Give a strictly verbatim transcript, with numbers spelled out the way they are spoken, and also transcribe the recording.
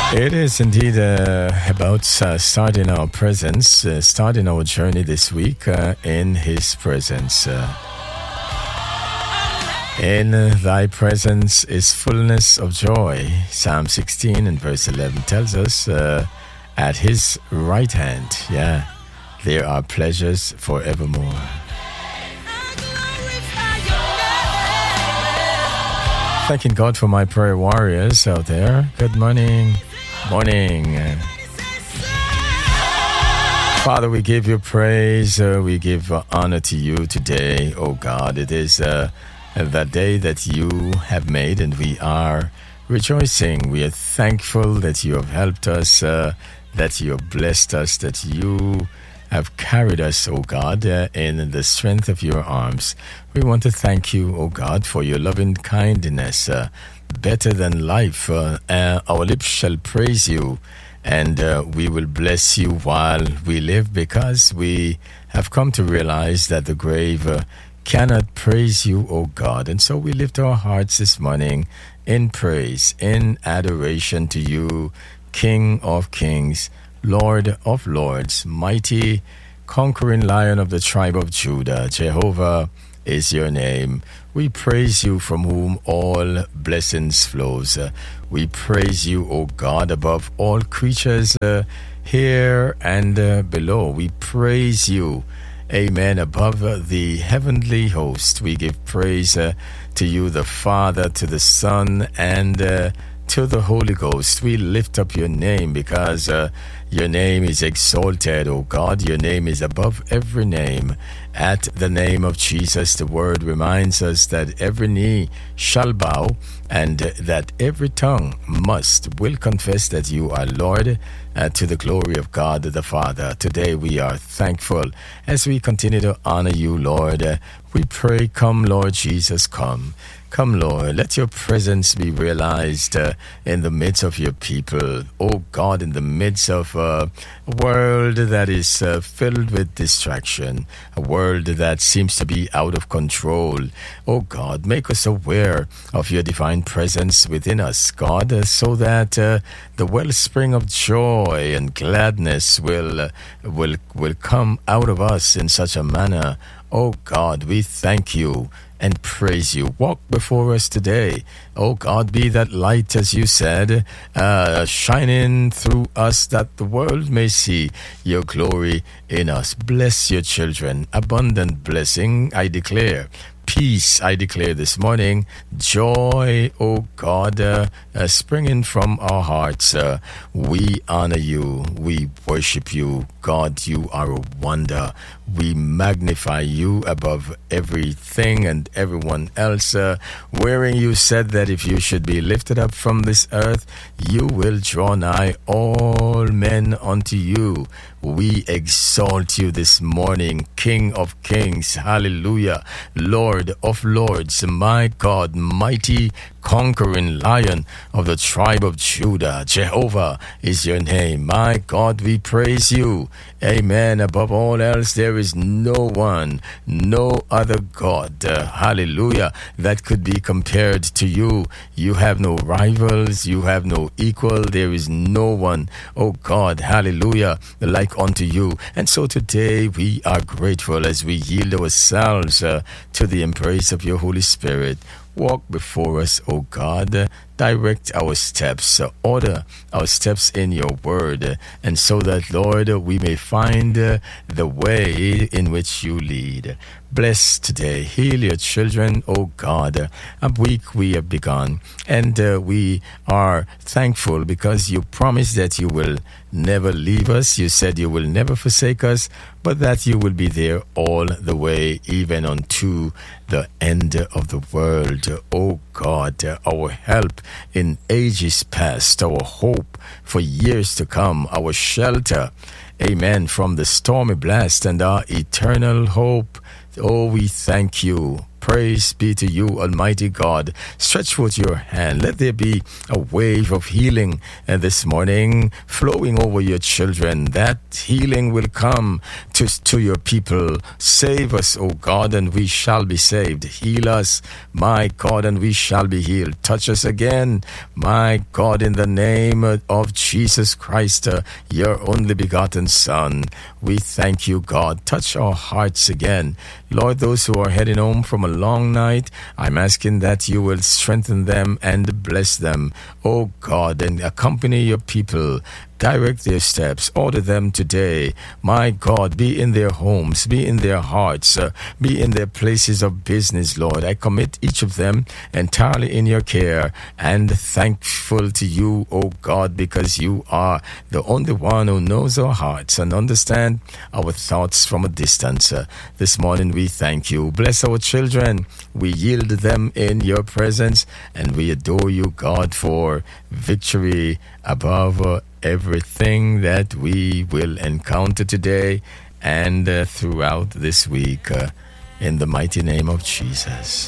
It is indeed uh, about uh, starting our presence, uh, starting our journey this week uh, in His presence. Uh, in uh, Thy presence is fullness of joy. Psalm sixteen and verse eleven tells us, uh, at His right hand, yeah, there are pleasures forevermore. Thanking God for my prayer warriors out there. Good morning. Morning. Father, we give you praise. Uh, we give uh, honor to you today, oh God. It is uh, that day that you have made, and we are rejoicing. We are thankful that you have helped us, uh, that you have blessed us, that you have carried us, O God, uh, in the strength of your arms. We want to thank you, O God, for your loving kindness, uh, better than life. Uh, uh, our lips shall praise you, and uh, we will bless you while we live, because we have come to realize that the grave uh, cannot praise you, O God. And so we lift our hearts this morning in praise, in adoration to you, King of kings, Lord of lords, mighty conquering Lion of the tribe of Judah. Jehovah is your name. We praise you, from whom all blessings flows. Uh, we praise you, O God, above all creatures uh, here and uh, below. We praise you, amen, above uh, the heavenly host. We give praise uh, to you, the Father, to the Son, and uh, to the Holy Ghost. We lift up your name because uh, your name is exalted, O God. Your name is above every name. At the name of Jesus, the word reminds us that every knee shall bow, and uh, that every tongue must, will confess that you are Lord, uh, to the glory of God the Father. Today we are thankful as we continue to honor you, Lord. Uh, we pray, come, Lord Jesus, come. Come, Lord, let your presence be realized uh, in the midst of your people. Oh God, in the midst of uh, a world that is uh, filled with distraction, a world that seems to be out of control. Oh God, make us aware of your divine presence within us, God, uh, so that uh, the wellspring of joy and gladness will, uh, will, will come out of us in such a manner. Oh God, we thank you and praise you. Walk before us today. Oh God, be that light, as you said, uh, shining through us, that the world may see your glory in us. Bless your children. Abundant blessing, I declare. Peace, I declare this morning. Joy, oh God, uh, uh, springing from our hearts. Uh, we honor you. We worship you. God, you are a wonder. We magnify you above everything and everyone else. Uh, wherein you said that if you should be lifted up from this earth, you will draw nigh all men unto you. We exalt you this morning, King of kings, hallelujah, Lord of lords, my God, mighty conquering Lion of the tribe of Judah. Jehovah is your name. My God, we praise you. Amen. Above all else, there is no one, no other God, uh, hallelujah, that could be compared to you. You have no rivals. You have no equal. There is no one, oh God, hallelujah, like unto you. And so today we are grateful as we yield ourselves uh, to the embrace of your Holy Spirit. Walk before us, O God. Direct our steps, uh, order our steps in your word, uh, and so that, Lord, uh, we may find uh, the way in which you lead. Bless today. Heal your children, O God. A week we have begun, and uh, we are thankful because you promised that you will never leave us. You said you will never forsake us, but that you will be there all the way, even unto the end of the world. O God, our help in ages past, our hope for years to come, our shelter, amen, from the stormy blast, and our eternal hope. Oh, we thank you, Praise be to you, Almighty God. Stretch forth your hand. Let there be a wave of healing uh, this morning flowing over your children. That healing will come to, to your people. Save us, O God, and we shall be saved. Heal us, my God, and we shall be healed. Touch us again, my God, in the name of Jesus Christ, uh, your only begotten Son. We thank you, God. Touch our hearts again. Lord, those who are heading home from a long night, I'm asking that you will strengthen them and bless them, oh God, and accompany your people. Direct their steps, order them today. My God, be in their homes, be in their hearts, uh, be in their places of business, Lord. I commit each of them entirely in your care and thankful to you, oh God, because you are the only one who knows our hearts and understand our thoughts from a distance. Uh, this morning we thank you. Bless our children. We yield them in your presence and we adore you, God, for victory above uh, everything that we will encounter today and uh, throughout this week, uh, in the mighty name of Jesus.